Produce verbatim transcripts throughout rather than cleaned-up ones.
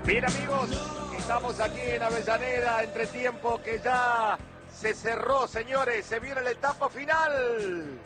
Bien, amigos, estamos aquí en Avellaneda, entre tiempo que ya se cerró, señores, se viene la etapa final.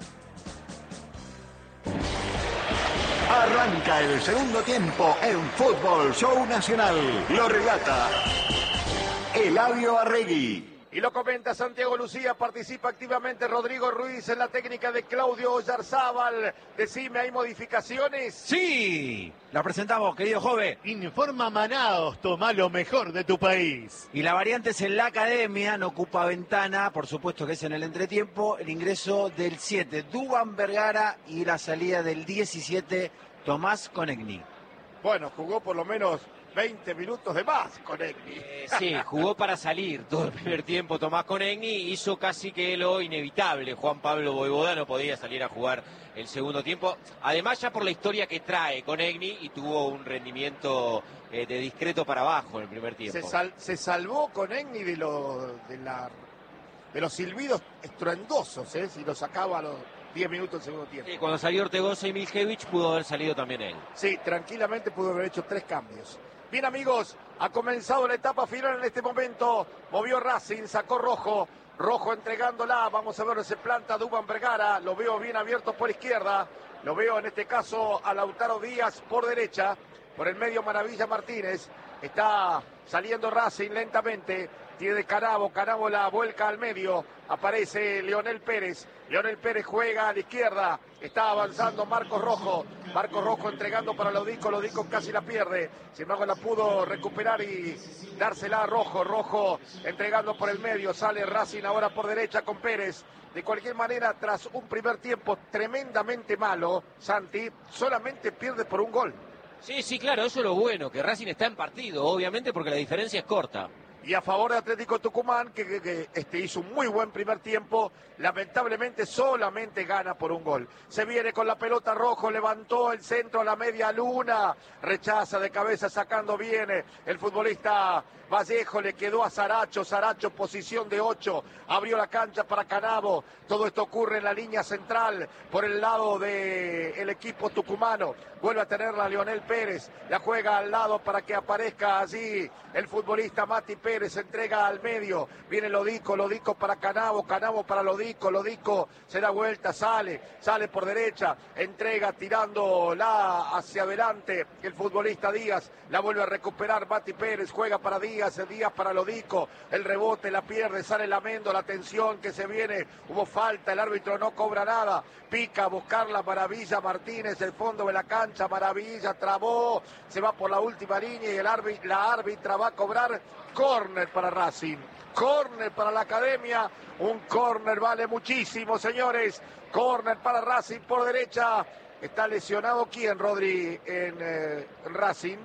Arranca el segundo tiempo en Fútbol Show Nacional. Lo relata Eladio Arregui. Y lo comenta Santiago Lucía, participa activamente Rodrigo Ruiz en la técnica de Claudio Oyarzábal. Decime, ¿hay modificaciones? Sí, la presentamos, querido joven. Informa Manaos, toma lo mejor de tu país. Y la variante es en la academia, no ocupa ventana, por supuesto que es en el entretiempo, el ingreso del siete, Duván Vergara, y la salida del diecisiete, Tomás Konechny. Bueno, jugó por lo menos veinte minutos de más Konechny. Eh, sí, jugó para salir todo el primer tiempo Tomás Konechny, hizo casi que lo inevitable. Juan Pablo Voivoda no podía salir a jugar el segundo tiempo. Además, ya por la historia que trae Konechny, y tuvo un rendimiento eh, de discreto para abajo en el primer tiempo. Se, sal, se salvó Konechny de, lo, de, la, de los silbidos estruendosos, ¿eh? Si lo sacaba a los diez minutos del segundo tiempo. Sí, cuando salió Ortegoza y Miljevic pudo haber salido también él. Sí, tranquilamente pudo haber hecho tres cambios. Bien, amigos, ha comenzado la etapa final en este momento. Movió Racing, sacó Rojo. Rojo entregándola. Vamos a ver, se planta Duván Vergara. Lo veo bien abierto por izquierda. Lo veo en este caso a Lautaro Díaz por derecha. Por el medio Maravilla Martínez. Está saliendo Racing lentamente. Tiene Canavo. Canavo la vuelca al medio. Aparece Leonel Pérez. Leonel Pérez juega a la izquierda. Está avanzando Marcos Rojo. Marcos Rojo entregando para Lodico. Lodico casi la pierde. Sin embargo, la pudo recuperar y dársela a Rojo. Rojo entregando por el medio. Sale Racing ahora por derecha con Pérez. De cualquier manera, tras un primer tiempo tremendamente malo, Santi solamente pierde por un gol. Sí, sí, claro, eso es lo bueno, que Racing está en partido, obviamente, porque la diferencia es corta. Y a favor de Atlético Tucumán, que, que, que este, hizo un muy buen primer tiempo, lamentablemente solamente gana por un gol. Se viene con la pelota Rojo, levantó el centro a la media luna, rechaza de cabeza sacando bien el futbolista Vallejo, le quedó a Saracho, Saracho posición de ocho, abrió la cancha para Canavo. Todo esto ocurre en la línea central, por el lado del equipo tucumano. Vuelve a tenerla Leonel Pérez, la juega al lado para que aparezca allí el futbolista Mati Pérez, entrega al medio, viene Lodico, Lodico para Canavo, Canavo para Lodico, Lodico se da vuelta, sale, sale por derecha, entrega tirándola hacia adelante el futbolista Díaz, la vuelve a recuperar Mati Pérez, juega para Díaz, Díaz para Lodico, el rebote la pierde, sale Lamendo, la tensión que se viene, hubo falta, el árbitro no cobra nada, pica a buscar la Maravilla Martínez, el fondo de la cancha, Maravilla trabó, se va por la última línea y el árbit, la árbitra va a cobrar córner para Racing, córner para la academia, un córner vale muchísimo, señores, córner para Racing por derecha. Está lesionado quién, Rodri, en eh, Racing.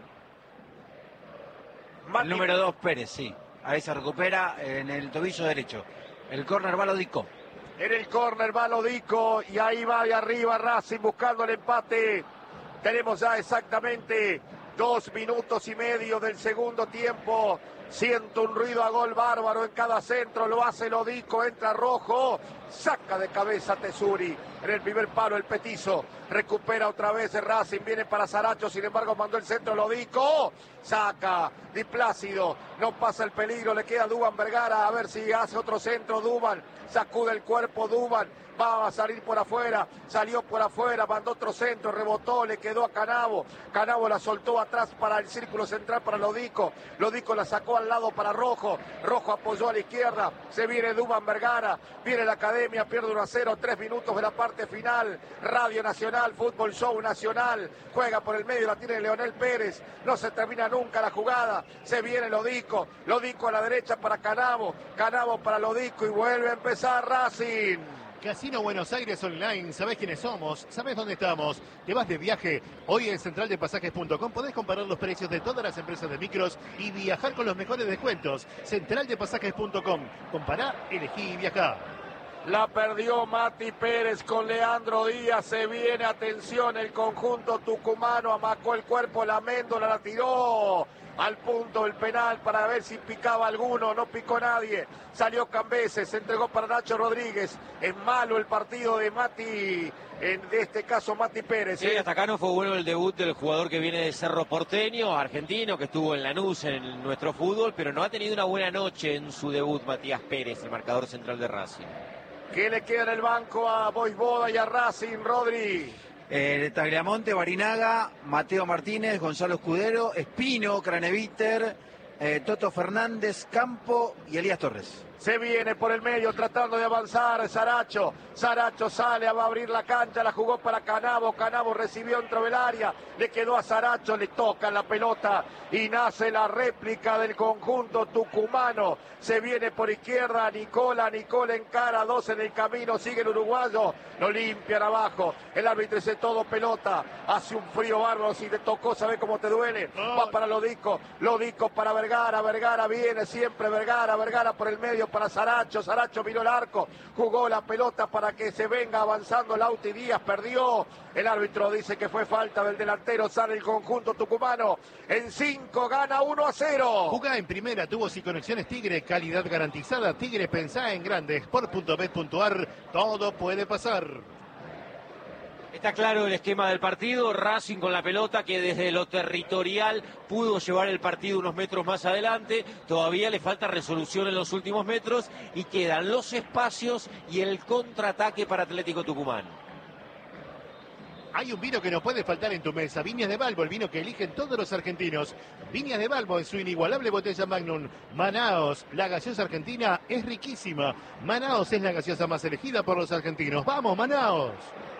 El número dos, Pérez, sí. Ahí se recupera en el tobillo derecho. El córner va Lodico. En el córner va Lodico y ahí va de arriba Racing buscando el empate. Tenemos ya exactamente dos minutos y medio del segundo tiempo. Siento un ruido a gol bárbaro en cada centro, lo hace Lodico, entra Rojo, saca de cabeza Tesuri. En el primer palo el petizo, recupera otra vez el Racing, viene para Saracho, sin embargo mandó el centro Lodico, saca Di Plácido, no pasa el peligro, le queda Duván Vergara, a ver si hace otro centro Duván, sacude el cuerpo Duván, va a salir por afuera, salió por afuera, mandó otro centro, rebotó, le quedó a Canavo, Canavo la soltó atrás para el círculo central para Lodico, Lodico la sacó al lado para Rojo, Rojo apoyó a la izquierda, se viene Duván Vergara, viene la academia, pierde uno a cero, tres minutos de la parte final, Radio Nacional, Fútbol Show Nacional, juega por el medio, la tiene Leonel Pérez, no se termina nunca la jugada, se viene Lodico, Lodico a la derecha para Canavo, Canavo para Lodico y vuelve a empezar Racing. Casino Buenos Aires Online, ¿sabés quiénes somos? ¿Sabés dónde estamos? ¿Te vas de viaje? Hoy en central de pasajes punto com podés comparar los precios de todas las empresas de micros y viajar con los mejores descuentos. central de pasajes punto com. Compará, elegí y viajá. La perdió Mati Pérez con Leandro Díaz, se viene, atención, el conjunto tucumano, amacó el cuerpo, la Méndola la tiró al punto del penal para ver si picaba alguno, no picó nadie. Salió Cambeses, se entregó para Nacho Rodríguez. Es malo el partido de Mati, en de este caso Mati Pérez. Sí, ¿eh? hasta acá no fue bueno el debut del jugador que viene de Cerro Porteño, argentino, que estuvo en Lanús en nuestro fútbol, pero no ha tenido una buena noche en su debut Matías Pérez, el marcador central de Racing. ¿Qué le queda en el banco a Boisboda y a Racing, Rodri? Eh, Tagliamonte, Barinaga, Mateo Martínez, Gonzalo Escudero, Espino, Craneviter, eh, Toto Fernández, Campo y Elías Torres. Se viene por el medio tratando de avanzar Saracho. Saracho sale, va a abrir la cancha, la jugó para Canavo. Canavo recibió dentro del área, le quedó a Saracho, le toca la pelota y nace la réplica del conjunto tucumano. Se viene por izquierda Nicola, Nicola encara, dos en el camino, sigue el uruguayo, lo limpian abajo. El árbitro dice todo pelota, hace un frío bárbaro, si te tocó, sabe cómo te duele. Va para Lodico, Lodico para Vergara, Vergara viene siempre, Vergara, Vergara por el medio para Saracho, Saracho miró el arco, jugó la pelota para que se venga avanzando Lauti Díaz, perdió. El árbitro dice que fue falta del delantero, sale el conjunto tucumano. En cinco gana uno a cero. Jugá en primera, tubos y conexiones Tigre, calidad garantizada. Tigre, pensá en grande. Sport punto bet punto ar, todo puede pasar. Está claro el esquema del partido, Racing con la pelota que desde lo territorial pudo llevar el partido unos metros más adelante, todavía le falta resolución en los últimos metros y quedan los espacios y el contraataque para Atlético Tucumán. Hay un vino que no puede faltar en tu mesa, Viñas de Balbo, el vino que eligen todos los argentinos. Viñas de Balbo en su inigualable botella Magnum. Manaos, la gaseosa argentina es riquísima. Manaos es la gaseosa más elegida por los argentinos. ¡Vamos, Manaos!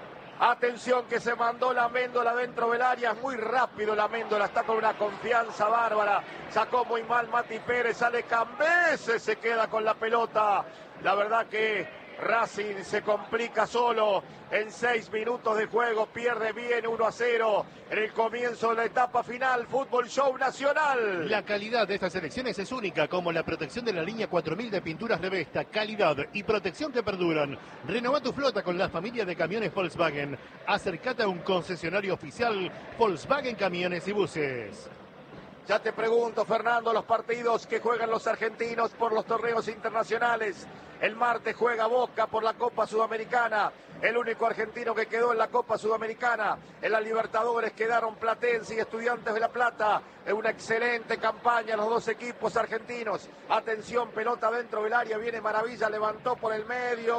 Atención que se mandó la Méndola dentro del área, muy rápido la Méndola, está con una confianza bárbara, sacó muy mal Mati Pérez, sale Cambeses, se queda con la pelota. La verdad que Racing se complica solo en seis minutos de juego, pierde bien uno a cero en el comienzo de la etapa final. Fútbol Show Nacional. La calidad de estas elecciones es única, como la protección de la línea cuatro mil de pinturas Revesta, calidad y protección que perduran. Renova tu flota con la familia de camiones Volkswagen. Acércate a un concesionario oficial Volkswagen Camiones y Buses. Ya te pregunto, Fernando, los partidos que juegan los argentinos por los torneos internacionales. El martes juega Boca por la Copa Sudamericana. El único argentino que quedó en la Copa Sudamericana. En la Libertadores quedaron Platense y Estudiantes de La Plata. Es una excelente campaña los dos equipos argentinos. Atención, pelota dentro del área. Viene Maravilla, levantó por el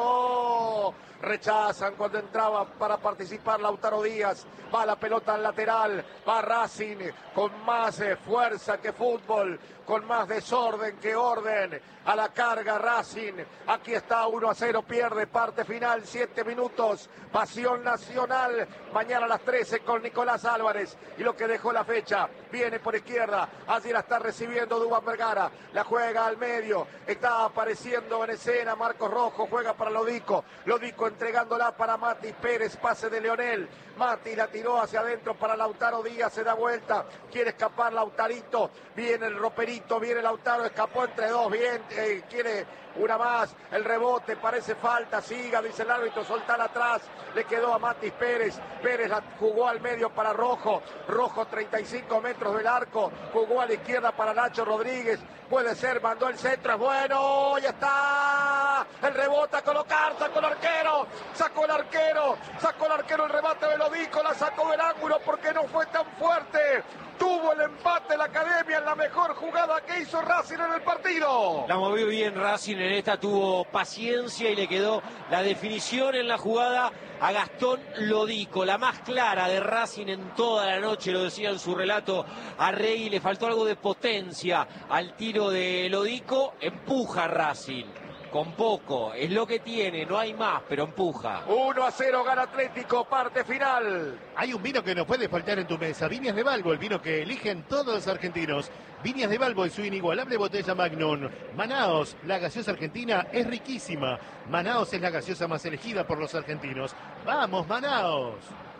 medio. Rechazan cuando entraba para participar Lautaro Díaz. Va la pelota al lateral. Va Racing con más eh, fuerza que fútbol. Con más desorden que orden. A la carga Racing. Aquí está uno a cero. Pierde parte final. siete minutos. Pasión Nacional. Mañana a las trece con Nicolás Álvarez. Y lo que dejó la fecha. Viene por izquierda. Allí la está recibiendo Duván Vergara. La juega al medio. Está apareciendo en escena Marcos Rojo. Juega para Lodico. Lodico entregándola para Mati Pérez. Pase de Leonel. Mati la tiró hacia adentro para Lautaro Díaz. Se da vuelta. Quiere escapar Lautarito. Viene el roperito. Viene Lautaro. Escapó entre dos. Bien. Eh, quiere una más. El rebote. Parece falta. Siga, dice el árbitro. Soltar atrás. Le quedó a Mati Pérez. Pérez la jugó al medio para Rojo. Rojo treinta y cinco metros del arco. Jugó a la izquierda para Nacho Rodríguez. Puede ser. Mandó el centro. Es bueno. Ya está. El rebote a colocar. Sacó el arquero. Sacó el arquero. Sacó el arquero el remate de Lodico. La sacó del ángulo porque no fue tan fuerte. Tuvo el empate la Academia en la mejor jugada que hizo Racing en el partido. La movió bien Racing en esta, tuvo paciencia y le quedó la definición en la jugada a Gastón Lodico, la más clara de Racing en toda la noche, lo decía en su relato a Rey, le faltó algo de potencia al tiro de Lodico, empuja Racing. Con poco, es lo que tiene, no hay más, pero empuja. uno a cero gana Atlético, parte final. Hay un vino que no puede faltar en tu mesa, Viñas de Balbo, el vino que eligen todos los argentinos. Viñas de Balbo en su inigualable botella Magnum. Manaos, la gaseosa argentina es riquísima. Manaos es la gaseosa más elegida por los argentinos. ¡Vamos, Manaos!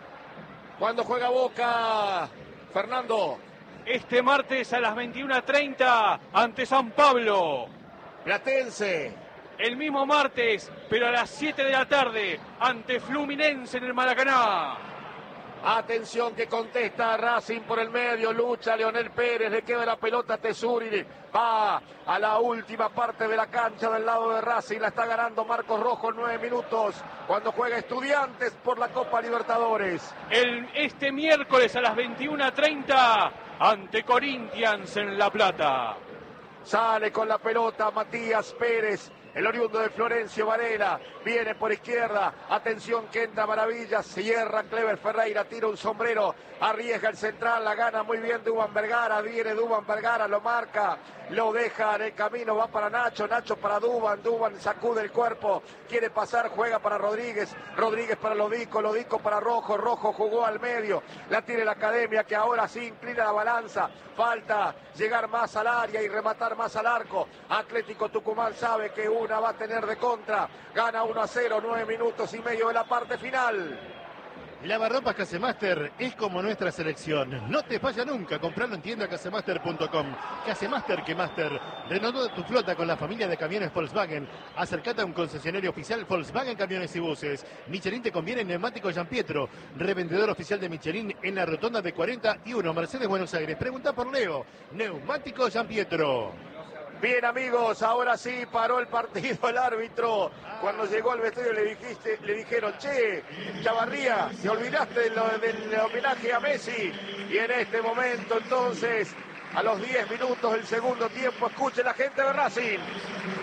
¿Cuándo juega Boca, Fernando? Este martes a las veintiuna treinta ante San Pablo. Platense. El mismo martes, pero a las siete de la tarde, ante Fluminense en el Maracaná. Atención que contesta Racing por el medio, lucha Leonel Pérez, le queda la pelota a Tesuri, va a la última parte de la cancha del lado de Racing, la está ganando Marcos Rojo en nueve minutos, cuando juega Estudiantes por la Copa Libertadores. El, este miércoles a las veintiuna treinta ante Corinthians en La Plata. Sale con la pelota Matías Pérez, el oriundo de Florencio Varela, viene por izquierda, atención que entra Maravillas, cierra Clever Ferreira, tira un sombrero, arriesga el central, la gana muy bien Duván Vergara, viene Duván Vergara, lo marca, lo deja en el camino, va para Nacho, Nacho para Duván, Duván sacude el cuerpo, quiere pasar, juega para Rodríguez, Rodríguez para Lodico, Lodico para Rojo, Rojo jugó al medio, la tiene la Academia que ahora sí inclina la balanza, falta llegar más al área y rematar más al arco, Atlético Tucumán sabe que una va a tener de contra, gana uno a cero, nueve minutos y medio de la parte final. Lavarropas Casemaster es como nuestra selección. No te falla nunca. Comprarlo en tienda casemaster punto com. Casemaster que Master. Renueva tu flota con la familia de camiones Volkswagen. Acercate a un concesionario oficial Volkswagen Camiones y Buses. Michelin te conviene en neumáticos Gianpietro. Revendedor oficial de Michelin en la rotonda de cuarenta y uno Mercedes Buenos Aires. Pregunta por Leo. Neumáticos Gianpietro. Bien amigos, ahora sí paró el partido el árbitro. Cuando llegó al vestuario le dijiste, le dijeron, che, Chavarría, te olvidaste de lo, del homenaje a Messi. Y en este momento entonces, a los diez minutos del segundo tiempo, escuche la gente de Racing.